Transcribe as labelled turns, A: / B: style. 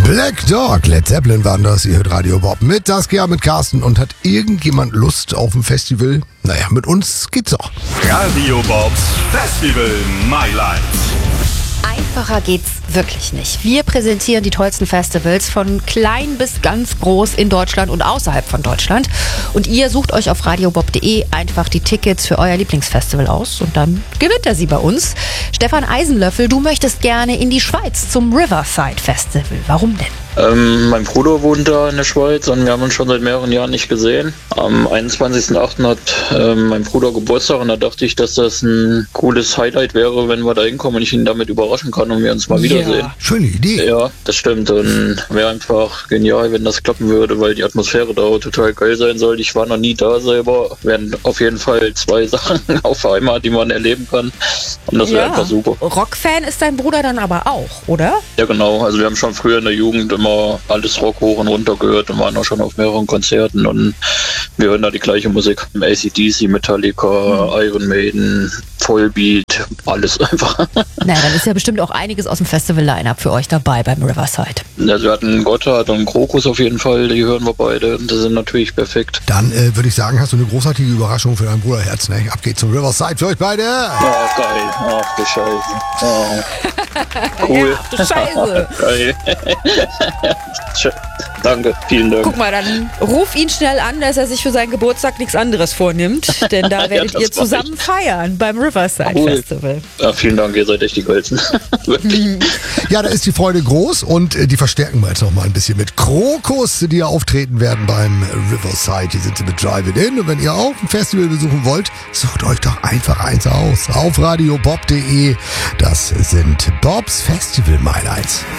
A: Black Dog, Led Zeppelin waren das. Ihr hört Radio Bob mit Saskia, mit Carsten. Und hat irgendjemand Lust auf ein Festival? Naja, mit uns geht's auch.
B: Radio Bobs Festival Mailand.
C: Einfacher geht's wirklich nicht. Wir präsentieren die tollsten Festivals von klein bis ganz groß in Deutschland und außerhalb von Deutschland. Und ihr sucht euch auf radiobob.de einfach die Tickets für euer Lieblingsfestival aus und dann gewinnt er sie bei uns. Stefan Eisenlöffel, du möchtest gerne in die Schweiz zum Riverside Festival. Warum denn?
D: Mein Bruder wohnt da in der Schweiz und wir haben uns schon seit mehreren Jahren nicht gesehen. Am 21.08. hat mein Bruder Geburtstag und da dachte ich, dass das ein cooles Highlight wäre, wenn wir da hinkommen und ich ihn damit überraschen kann und wir uns mal wiedersehen.
A: Ja, schöne Idee.
D: Ja, das stimmt und wäre einfach genial, wenn das klappen würde, weil die Atmosphäre da total geil sein soll. Ich war noch nie da selber. Wären auf jeden Fall 2 Sachen auf einmal, die man erleben kann und das wäre einfach super.
C: Rockfan ist dein Bruder dann aber auch, oder?
D: Ja genau, also wir haben schon früher in der Jugend immer alles Rock hoch und runter gehört und waren auch schon auf mehreren Konzerten und wir hören da die gleiche Musik. AC/DC, Metallica, Iron Maiden, Vollbeat, alles einfach.
C: Na, dann ist ja bestimmt auch einiges aus dem Festival-Line-Up für euch dabei beim Riverside.
D: Also wir hatten Gotthard und Krokus auf jeden Fall, die hören wir beide. Das sind natürlich perfekt.
A: Dann würde ich sagen, hast du eine großartige Überraschung für dein Bruderherz. Ne? Ab geht's zum Riverside für euch beide.
D: Ja, geil. Ach du Scheiße. Oh. Cool.
C: Ja, du Scheiße.
D: Geil. Danke, vielen Dank.
C: Guck mal, dann ruf ihn schnell an, dass er sich für seinen Geburtstag nichts anderes vornimmt. Denn da werdet ihr zusammen feiern beim Riverside Festival.
D: Ja, vielen Dank, ihr seid echt die Geilsten. Wirklich.
A: Ja, da ist die Freude groß und die verstärken wir jetzt noch mal ein bisschen mit Krokus, die ja auftreten werden beim Riverside. Hier sind sie mit Drive It In. Und wenn ihr auch ein Festival besuchen wollt, sucht euch doch einfach eins aus auf radiobob.de. Das sind Bobs Festival Highlights.